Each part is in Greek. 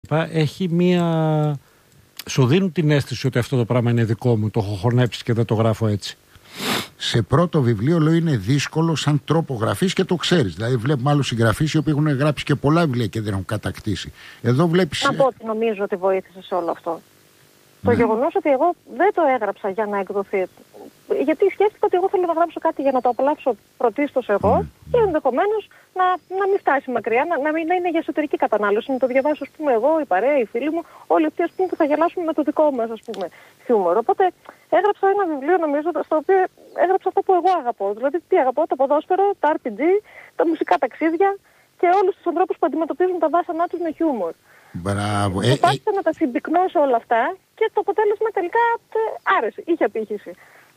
έχει μία... Σου δίνουν την αίσθηση ότι αυτό το πράγμα είναι δικό μου, το έχω χωνέψει και δεν το γράφω έτσι. Σε πρώτο βιβλίο, λέω, είναι δύσκολο σαν τρόπο γραφής και το ξέρεις. Δηλαδή, βλέπουμε άλλους συγγραφείς οι οποίοι έχουν γράψει και πολλά βιβλία και δεν έχουν κατακτήσει. Εδώ βλέπεις. Να πω ότι νομίζω ότι βοήθησε σε όλο αυτό. Το γεγονός ότι εγώ δεν το έγραψα για να εκδοθεί. Γιατί σκέφτηκα ότι εγώ θέλω να γράψω κάτι για να το απολαύσω πρωτίστως εγώ και ενδεχομένως να μην φτάσει μακριά, να είναι για εσωτερική κατανάλωση. Να το διαβάσω, ας πούμε, εγώ, η παρέα, οι φίλοι μου, όλοι αυτοί, ας πούμε, που θα γελάσουν με το δικό μας, ας πούμε, χιούμορ. Οπότε έγραψα ένα βιβλίο, νομίζω, στο οποίο έγραψα αυτό που εγώ αγαπώ. Δηλαδή, τι αγαπώ, το ποδόσφαιρο, τα RPG, τα μουσικά ταξίδια και όλους τους ανθρώπους που αντιμετωπίζουν τα βάσανά τους με χιούμορ. Μπράβο. Προσπάθησα να τα συμπυκνώσω όλα αυτά και το αποτέλεσμα τελικά άρεσε, είχε απήχηση.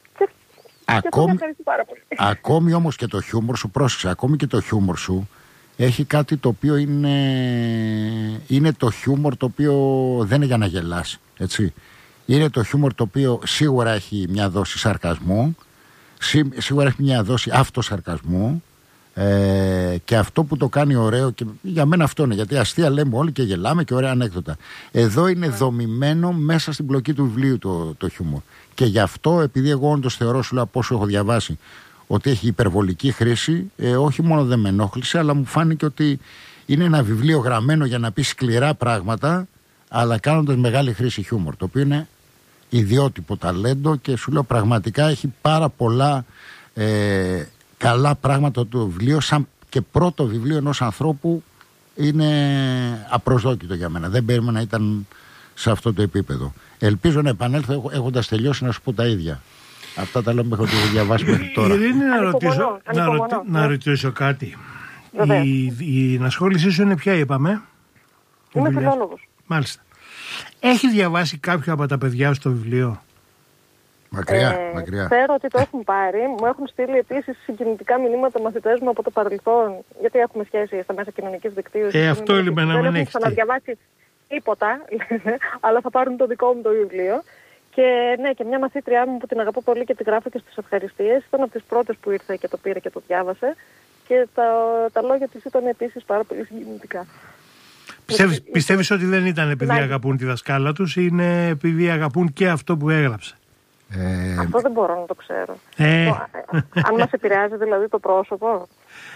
Ακόμη όμως και το χιούμορ σου, πρόσεξε, ακόμη και το χιούμορ σου έχει κάτι το οποίο είναι το χιούμορ το οποίο δεν είναι για να γελάς, έτσι. Είναι το χιούμορ το οποίο σίγουρα έχει μια δόση σαρκασμού, σίγουρα έχει μια δόση αυτοσαρκασμού, και αυτό που το κάνει ωραίο, και για μένα αυτό είναι, γιατί αστεία λέμε όλοι και γελάμε και ωραία ανέκδοτα. Εδώ είναι δομημένο μέσα στην πλοκή του βιβλίου το χιούμορ. Και γι' αυτό, επειδή εγώ όντως θεωρώ, σου λέω από όσο έχω διαβάσει, ότι έχει υπερβολική χρήση, όχι μόνο δεν με ενόχλησε, αλλά μου φάνηκε ότι είναι ένα βιβλίο γραμμένο για να πει σκληρά πράγματα, αλλά κάνοντας μεγάλη χρήση χιούμορ, το οποίο είναι ιδιότυπο ταλέντο και σου λέω πραγματικά έχει πάρα πολλά καλά πράγματα το βιβλίο, σαν και πρώτο βιβλίο ενός ανθρώπου, είναι απροσδόκητο για μένα. Δεν περίμενα να ήταν σε αυτό το επίπεδο. Ελπίζω να επανέλθω έχοντας τελειώσει να σου πω τα ίδια. Αυτά τα λέω μέχρι ότι έχω διαβάσει μέχρι τώρα. Ειρήνη, να ρωτήσω κάτι. Η ενασχόλησή σου είναι ποια, είπαμε? Είμαι φιλόλογος. Μάλιστα. Έχει διαβάσει κάποιο από τα παιδιά στο βιβλίο? Μακριά. Ξέρω ότι το έχουν πάρει. Μου έχουν στείλει επίσης συγκινητικά μηνύματα μαθητές μου από το παρελθόν, γιατί έχουμε σχέση στα μέσα κοινωνικής δικτύωσης. Αυτό λοιπόν να μην έχεις. Δεν έχουν ξαναδιαβάσει τίποτα, αλλά θα πάρουν το δικό μου το βιβλίο. Και ναι, και μια μαθήτριά μου που την αγαπώ πολύ και την γράφω και στις ευχαριστίες, ήταν από τις πρώτες που ήρθε και το πήρε και το διάβασε. Και τα λόγια της ήταν επίσης πάρα πολύ συγκινητικά. Πιστεύεις ότι δεν ήταν επειδή αγαπούν τη δασκάλα τους, είναι επειδή αγαπούν και αυτό που έγραψε? Αυτό δεν μπορώ να το ξέρω. Αν μας επηρεάζει δηλαδή το πρόσωπο.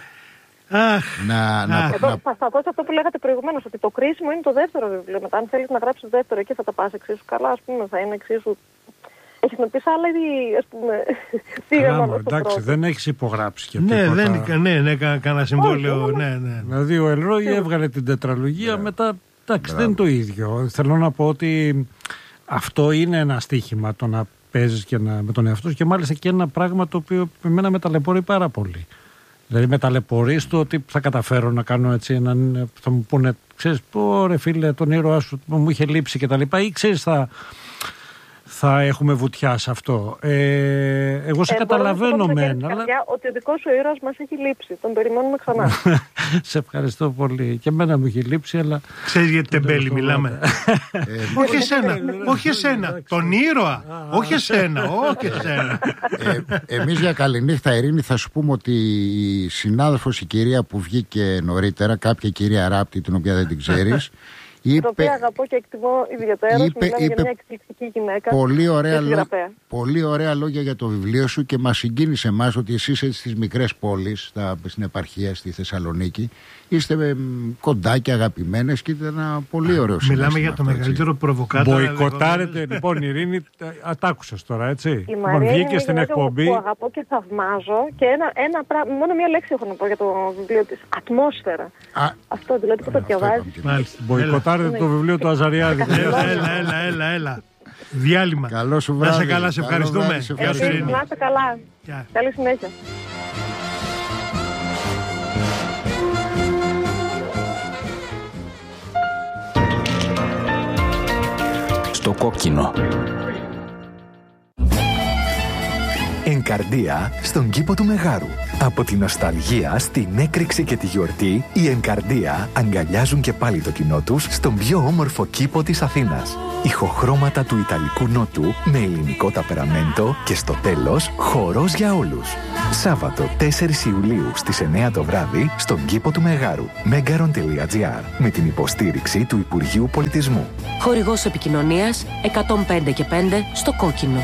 Θα πω σε αυτό που λέγατε προηγουμένως, ότι το κρίσιμο είναι το δεύτερο βιβλίο. Μετά, αν θέλεις να γράψεις δεύτερο, εκεί θα τα πας εξίσου καλά, ας πούμε, θα είναι εξίσου. Έχεις να πεις άλλα ή, ας πούμε, φύγαμε από το εντάξει, δεν έχεις υπογράψει και τίποτα. Ναι, κανένα συμβόλαιο, ναι. Δηλαδή ο Ελρόι έβγαλε την τετραλογία, μετά, εντάξει, δεν είναι το ίδιο. Θέλω να πω ότι αυτό είναι ένα στοίχημα, το να παίζεις και με τον εαυτό σου, και μάλιστα και ένα πράγμα το οποίο εμένα με ταλαιπωρεί πάρα πολύ. Δηλαδή με ταλαιπωρεί στο ότι θα καταφέρω να κάνω έτσι έναν. Θα μου πούνε, ξέρεις, πω ρε φίλε, τον ήρωά σου μου είχε λείψει κτλ. Ή ξέρεις, θα έχουμε βουτιά σε αυτό. Εγώ σε καταλαβαίνω μεν. Αλλά ότι ο δικός σου ήρωας μας έχει λείψει. Τον περιμένουμε ξανά. Σε ευχαριστώ πολύ. Και εμένα μου έχει λείψει, αλλά. Ξέρεις γιατί τεμπέλη μιλάμε? Όχι εσένα. Τον ήρωα. Όχι εσένα. Εμείς για καληνύχτα, Ειρήνη, θα σου πούμε ότι η συνάδελφος, η κυρία που βγήκε νωρίτερα, κάποια κυρία Ράπτη, την οποία δεν την ξέρεις, την οποία αγαπώ και εκτιμώ ιδιαίτερα. Μιλάμε για μια εκπληκτική γυναίκα. Πολύ ωραία λόγια για το βιβλίο σου, και μας συγκίνησε εμάς ότι εσείς έτσι στις μικρές πόλεις, στην επαρχία, στη Θεσσαλονίκη, είστε κοντά και αγαπημένες και ήταν ένα πολύ ωραίο συνέστημα. Μιλάμε για το μεγαλύτερο προβοκάτορα. Μποϊκοτάρετε λοιπόν, Ειρήνη, τα άκουσες τώρα, έτσι. Η Μαρία βγήκε στην εκπομπή. Που αγαπώ και θαυμάζω, και μόνο μία λέξη έχω να πω για το βιβλίο της. Ατμόσφαιρα. Αυτό δηλαδή που το διαβάζει. Μποϊκοτάρετε το βιβλίο του Αζαριάδη. Έλα. Διάλειμμα. Καλό σου βράδυ. Να σε καλά, σε ευχαριστούμε. Να είστε καλά. Καλή συνέχεια. Στο κόκκινο. Εν καρδία, στον κήπο του Μεγάρου. Από την νοσταλγία στην έκρηξη και τη γιορτή, η Ενκαρδία αγκαλιάζουν και πάλι το κοινό τους στον πιο όμορφο κήπο της Αθήνας. Ηχοχρώματα του Ιταλικού Νότου με ελληνικό ταπεραμέντο και στο τέλος χορός για όλους. Σάββατο 4 Ιουλίου στις 9 το βράδυ στον κήπο του Μεγάρου. Megaron.gr με την υποστήριξη του Υπουργείου Πολιτισμού. Χορηγός επικοινωνίας 105 και 5 στο Κόκκινο.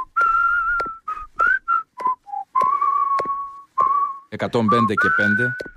105 και 5